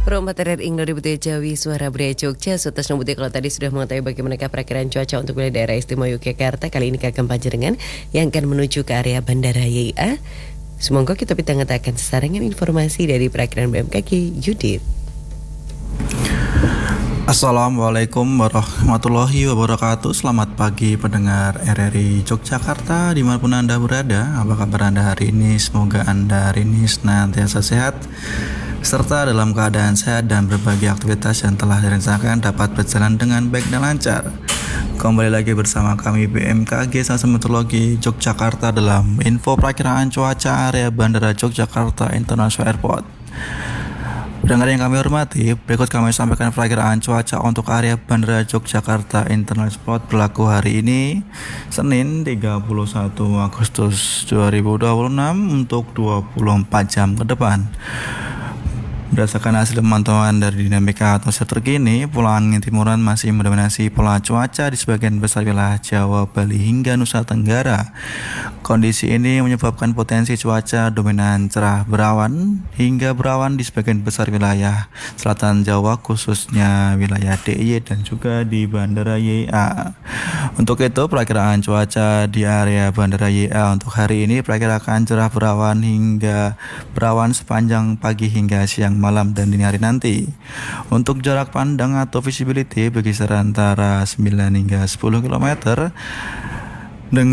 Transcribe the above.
Pro Material Ing 2000 Jawi Suara Budaya Jogja Sutas Nombuti. Kalau tadi sudah mengetahui bagaimana perakiraan cuaca untuk wilayah daerah istimewa Yogyakarta, kali ini Kakang Panjenengan yang akan menuju ke area Bandara YIA. Semoga kita pitangetakan sesarengan informasi dari perakiraan BMKG. Yudit. Assalamualaikum warahmatullahi wabarakatuh. Selamat pagi pendengar RRI Yogyakarta dimanapun Anda berada. Apa kabar Anda hari ini? Semoga Anda hari ini senantiasa sehat serta dalam keadaan sehat dan berbagai aktivitas yang telah direncanakan dapat berjalan dengan baik dan lancar. Kembali lagi bersama kami BMKG Stasiun Meteorologi Yogyakarta dalam info perakiraan cuaca area Bandara Yogyakarta International Airport. Pendengar yang kami hormati, berikut kami sampaikan perakiraan cuaca untuk area Bandara Yogyakarta International Airport berlaku hari ini, Senin 31 Agustus 2026 untuk 24 jam ke depan. Berdasarkan hasil pemantauan dari dinamika atmosfer terkini, pola angin timuran masih mendominasi pola cuaca di sebagian besar wilayah Jawa, Bali hingga Nusa Tenggara. Kondisi ini menyebabkan potensi cuaca dominan cerah berawan hingga berawan di sebagian besar wilayah selatan Jawa, khususnya wilayah DIY dan juga di Bandara YIA. Untuk itu, perakiraan cuaca di area Bandara YIA untuk hari ini diperkirakan cerah berawan hingga berawan sepanjang pagi hingga siang malam dan dini hari nanti. Untuk jarak pandang atau visibility berkisar antara 9 hingga 10 km